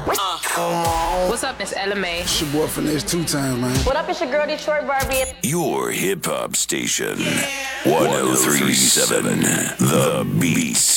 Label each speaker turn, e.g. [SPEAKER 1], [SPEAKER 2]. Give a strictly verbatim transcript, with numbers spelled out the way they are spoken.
[SPEAKER 1] Uh. What's up, it's Ella May.
[SPEAKER 2] It's your boy Finesse two times, man.
[SPEAKER 3] What up, it's your girl Detroit Barbie.
[SPEAKER 4] Your hip hop station, one oh three point seven, The Beat.